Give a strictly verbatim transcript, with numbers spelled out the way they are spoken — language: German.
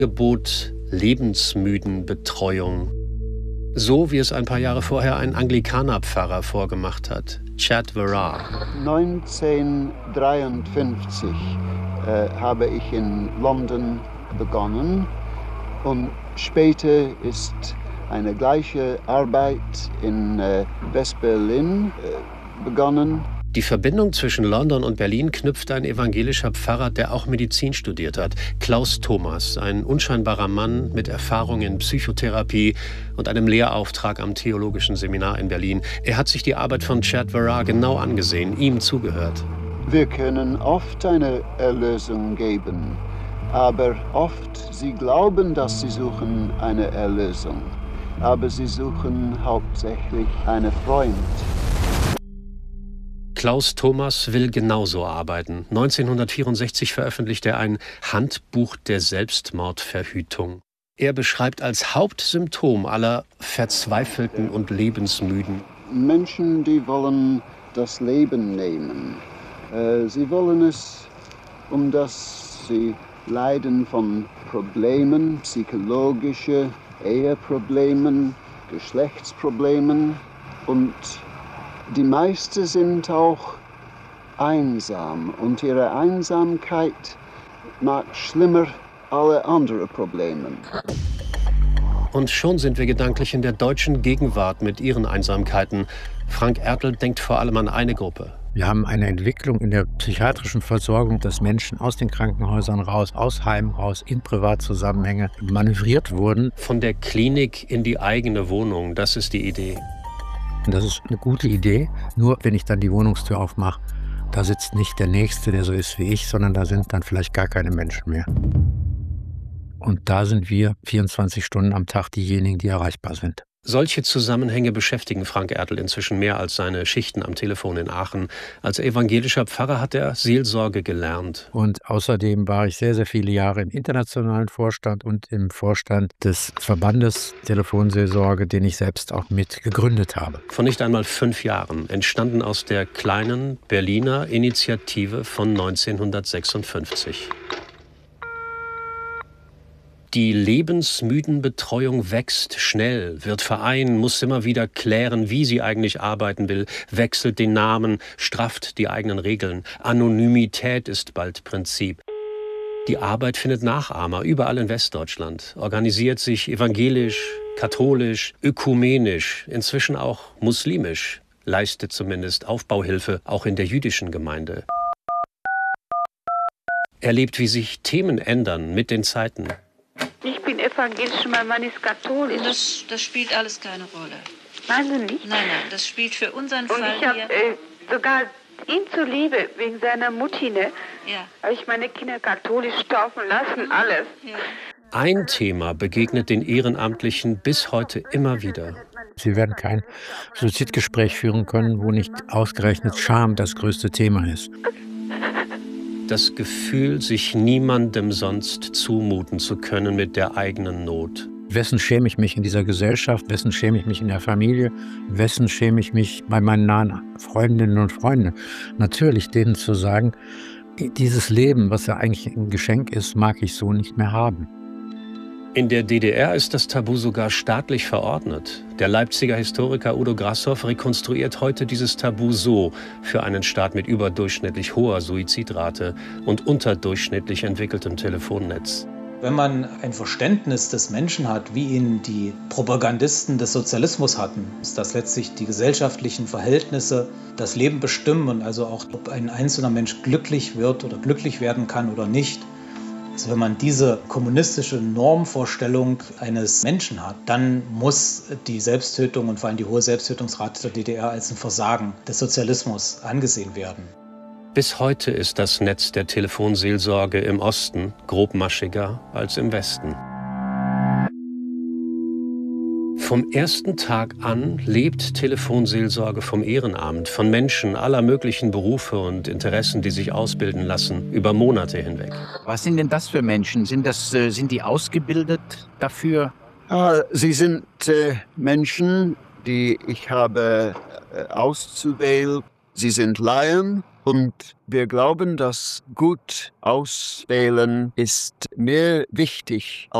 Gebot Lebensmüdenbetreuung. So wie es ein paar Jahre vorher ein Anglikanerpfarrer vorgemacht hat, Chad Verrar. neunzehnhundertdreiundfünfzig äh, habe ich in London begonnen und später ist eine gleiche Arbeit in äh, West-Berlin äh, begonnen. Die Verbindung zwischen London und Berlin knüpft ein evangelischer Pfarrer, der auch Medizin studiert hat. Klaus Thomas, ein unscheinbarer Mann mit Erfahrung in Psychotherapie und einem Lehrauftrag am Theologischen Seminar in Berlin. Er hat sich die Arbeit von Chad Verrar genau angesehen, ihm zugehört. Wir können oft eine Erlösung geben, aber oft sie glauben, dass sie suchen eine Erlösung, aber sie suchen hauptsächlich einen Freund. Klaus Thomas will genauso arbeiten. neunzehnhundertvierundsechzig veröffentlicht er ein Handbuch der Selbstmordverhütung. Er beschreibt als Hauptsymptom aller Verzweifelten und Lebensmüden Menschen, die wollen das Leben nehmen. Äh, sie wollen es, um dass sie leiden von Problemen, psychologische Eheproblemen, Geschlechtsproblemen und die meisten sind auch einsam und ihre Einsamkeit macht schlimmer alle anderen Probleme. Und schon sind wir gedanklich in der deutschen Gegenwart mit ihren Einsamkeiten. Frank Ertl denkt vor allem an eine Gruppe. Wir haben eine Entwicklung in der psychiatrischen Versorgung, dass Menschen aus den Krankenhäusern raus, aus Heimen raus, in Privatzusammenhänge manövriert wurden. Von der Klinik in die eigene Wohnung, das ist die Idee. Und das ist eine gute Idee, nur wenn ich dann die Wohnungstür aufmache, da sitzt nicht der Nächste, der so ist wie ich, sondern da sind dann vielleicht gar keine Menschen mehr. Und da sind wir vierundzwanzig Stunden am Tag diejenigen, die erreichbar sind. Solche Zusammenhänge beschäftigen Frank Ertl inzwischen mehr als seine Schichten am Telefon in Aachen. Als evangelischer Pfarrer hat er Seelsorge gelernt. Und außerdem war ich sehr, sehr viele Jahre im internationalen Vorstand und im Vorstand des Verbandes Telefonseelsorge, den ich selbst auch mit gegründet habe. Vor nicht einmal fünf Jahren, entstanden aus der kleinen Berliner Initiative von neunzehnhundertsechsundfünfzig. Die Lebensmüdenbetreuung wächst schnell, wird Verein, muss immer wieder klären, wie sie eigentlich arbeiten will, wechselt den Namen, strafft die eigenen Regeln. Anonymität ist bald Prinzip. Die Arbeit findet Nachahmer überall in Westdeutschland, organisiert sich evangelisch, katholisch, ökumenisch, inzwischen auch muslimisch, leistet zumindest Aufbauhilfe auch in der jüdischen Gemeinde. Erlebt, wie sich Themen ändern mit den Zeiten. Ich bin evangelisch, mein Mann ist katholisch. Das, das spielt alles keine Rolle. Meinen Sie nicht? Nein, nein, das spielt für unseren Und Fall ich habe hier... äh, sogar ihm zuliebe, wegen seiner Mutti, ne? Ja. Habe ich meine Kinder katholisch taufen lassen, alles. Ja. Ein Thema begegnet den Ehrenamtlichen bis heute immer wieder. Sie werden kein Suizidgespräch führen können, wo nicht ausgerechnet Scham das größte Thema ist. Das Gefühl, sich niemandem sonst zumuten zu können mit der eigenen Not. Wessen schäme ich mich in dieser Gesellschaft? Wessen schäme ich mich in der Familie? Wessen schäme ich mich bei meinen nahen Freundinnen und Freunden? Natürlich denen zu sagen, dieses Leben, was ja eigentlich ein Geschenk ist, mag ich so nicht mehr haben. In der D D R ist das Tabu sogar staatlich verordnet. Der Leipziger Historiker Udo Grassoff rekonstruiert heute dieses Tabu so für einen Staat mit überdurchschnittlich hoher Suizidrate und unterdurchschnittlich entwickeltem Telefonnetz. Wenn man ein Verständnis des Menschen hat, wie ihn die Propagandisten des Sozialismus hatten, dass letztlich die gesellschaftlichen Verhältnisse das Leben bestimmen und also auch, ob ein einzelner Mensch glücklich wird oder glücklich werden kann oder nicht. Also wenn man diese kommunistische Normvorstellung eines Menschen hat, dann muss die Selbsttötung und vor allem die hohe Selbsttötungsrate der D D R als ein Versagen des Sozialismus angesehen werden. Bis heute ist das Netz der Telefonseelsorge im Osten grobmaschiger als im Westen. Vom ersten Tag an lebt Telefonseelsorge vom Ehrenamt, von Menschen aller möglichen Berufe und Interessen, die sich ausbilden lassen, über Monate hinweg. Was sind denn das für Menschen? Sind, das, äh, sind die ausgebildet dafür? Ah, sie sind äh, Menschen, die ich habe äh, auszuwählen. Sie sind Laien, Und wir glauben, dass gut auswählen ist mehr wichtig